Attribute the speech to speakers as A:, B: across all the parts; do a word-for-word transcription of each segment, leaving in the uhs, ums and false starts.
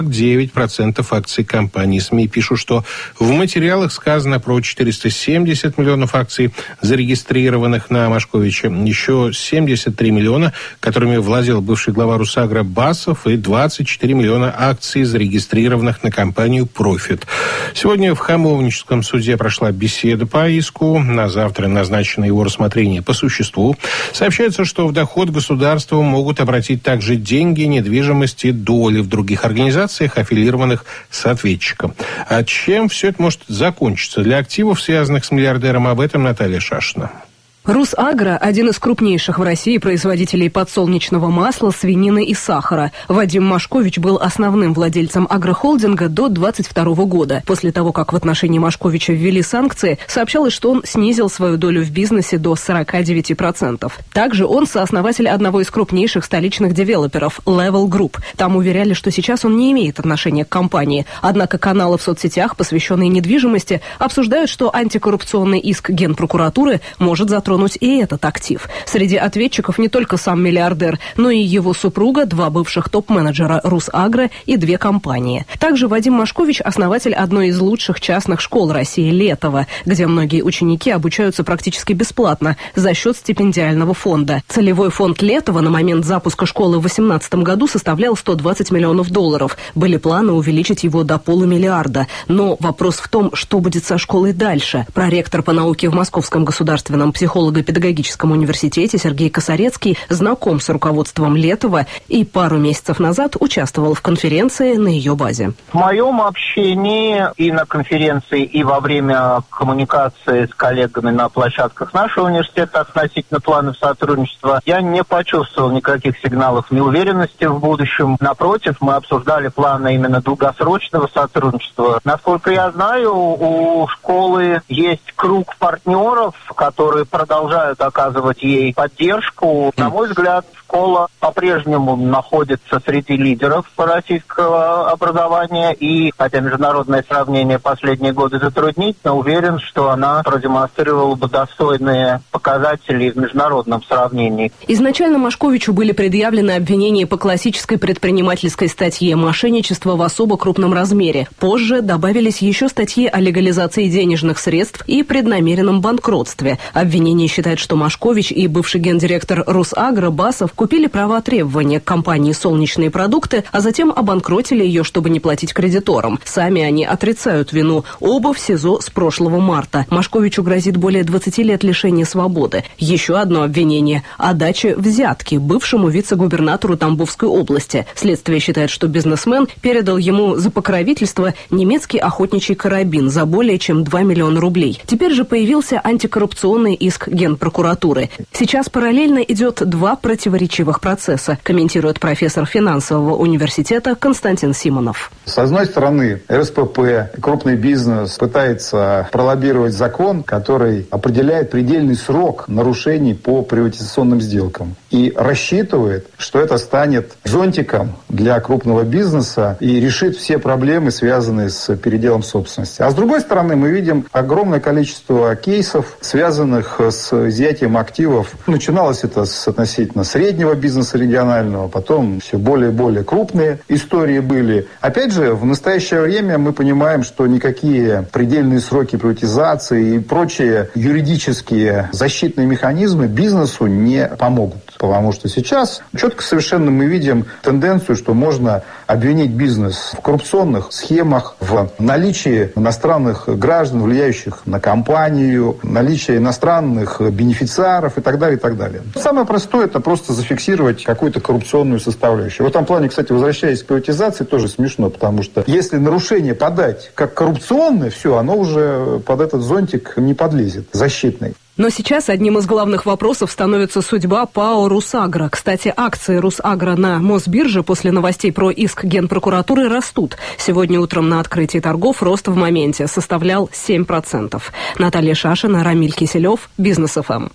A: девять процентов акций компании. СМИ пишут, что в материалах сказано про четыреста семьдесят миллионов акций, зарегистрированных на Машковича, еще семьдесят три миллиона, которыми владел бывший глава Русагра Басов, и двадцать четыре миллиона акций, зарегистрированных на компанию «Профит». Сегодня в Хамовническом суде прошла беседа по иску. На завтра назначено его рассмотрение по существу. Сообщается, что в доход государства могут обратить также деньги, недвижимость и доли в других организациях, аффилированных с ответчиком. А чем все это может закончиться для активов, связанных с миллиардером? Об этом Наталья Шашина.
B: Русагра – один из крупнейших в России производителей подсолнечного масла, свинины и сахара. Вадим Машкович был основным владельцем агрохолдинга до двадцать второго года. После того, как в отношении Машковича ввели санкции, сообщалось, что он снизил свою долю в бизнесе до сорок девять процентов. Также он сооснователь одного из крупнейших столичных девелоперов – Level Group. Там уверяли, что сейчас он не имеет отношения к компании. Однако каналы в соцсетях, посвященные недвижимости, обсуждают, что антикоррупционный иск Генпрокуратуры может затронуть и этот актив. Среди ответчиков не только сам миллиардер, но и его супруга, два бывших топ-менеджера Русагра и две компании. Также Вадим Машкович – основатель одной из лучших частных школ России «Летово», где многие ученики обучаются практически бесплатно за счет стипендиального фонда. Целевой фонд «Летово» на момент запуска школы в две тысячи восемнадцатом году составлял сто двадцать миллионов долларов. Были планы увеличить его до полумиллиарда. Но вопрос в том, что будет со школой дальше. Проректор по науке в Московском государственном психологическом психолого-педагогическом университете Сергей Косарецкий знаком с руководством Летова и пару месяцев назад участвовал в конференции на ее базе.
C: В моем общении и на конференции, и во время коммуникации с коллегами на площадках нашего университета относительно планов сотрудничества я не почувствовал никаких сигналов неуверенности в будущем. Напротив, мы обсуждали планы именно долгосрочного сотрудничества. Насколько я знаю, у школы есть круг партнеров, которые продолжают оказывать ей поддержку. На мой взгляд, школа по-прежнему находится среди лидеров российского образования, и, хотя международное сравнение последние годы затруднительно, уверен, что она продемонстрировала бы достойные показатели в международном сравнении.
B: Изначально Машковичу были предъявлены обвинения по классической предпринимательской статье «Мошенничество в особо крупном размере». Позже добавились еще статьи о легализации денежных средств и преднамеренном банкротстве. Обвинение считает, что Машкович и бывший гендиректор Русагра Басов купили права требования к компании «Солнечные продукты», а затем обанкротили ее, чтобы не платить кредиторам. Сами они отрицают вину. Оба в СИЗО с прошлого марта. Машковичу грозит более двадцати лет лишения свободы. Еще одно обвинение – о даче взятки бывшему вице-губернатору Тамбовской области. Следствие считает, что бизнесмен передал ему за покровительство немецкий охотничий карабин за более чем два миллиона рублей. Теперь же появился антикоррупционный иск Генпрокуратуры. Сейчас параллельно идет два противоречивых процесса, комментирует профессор финансового университета Константин Симонов.
D: С одной стороны, эр эс пэ пэ, крупный бизнес, пытается пролоббировать закон, который определяет предельный срок нарушений по приватизационным сделкам. И рассчитывает, что это станет зонтиком для крупного бизнеса и решит все проблемы, связанные с переделом собственности. А с другой стороны, мы видим огромное количество кейсов, связанных с изъятием активов. Начиналось это с относительно среднего бизнеса регионального, потом все более и более крупные истории были. Опять же, в настоящее время мы понимаем, что никакие предельные сроки приватизации и прочие юридические защитные механизмы бизнесу не помогут. Потому что сейчас четко совершенно мы видим тенденцию, что можно обвинить бизнес в коррупционных схемах, в наличии иностранных граждан, влияющих на компанию, наличие иностранных бенефициаров и так далее, и так далее. Самое простое – это просто зафиксировать какую-то коррупционную составляющую. В этом плане, кстати, возвращаясь к приватизации, тоже смешно, потому что если нарушение подать как коррупционное, все, оно уже под этот зонтик не подлезет, защитный.
B: Но сейчас одним из главных вопросов становится судьба ПАО «Русагра». Кстати, акции «Русагра» на Мосбирже после новостей про иск Генпрокуратуры растут. Сегодня утром на открытии торгов рост в моменте составлял семь процентов. Наталья Шашина, Рамиль Киселев, Бизнес эф эм.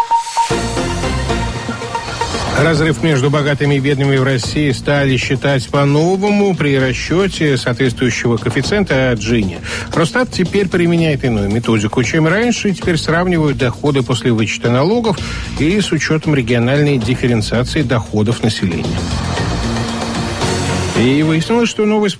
A: Разрыв между богатыми и бедными в России стали считать по-новому при расчете соответствующего коэффициента Джини. Росстат теперь применяет иную методику, чем раньше, и теперь сравнивают доходы после вычета налогов и с учетом региональной дифференциации доходов населения. И выяснилось, что новость